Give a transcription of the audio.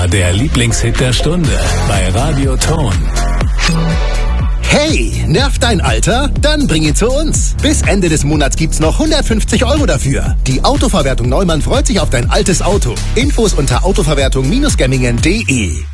Der Lieblingshit der Stunde bei Radio Ton. Hey, nervt dein Alter? Dann bring ihn zu uns. Bis Ende des Monats gibt's noch 150 € dafür. Die Autoverwertung Neumann freut sich auf dein altes Auto. Infos unter autoverwertung-gemmingen.de.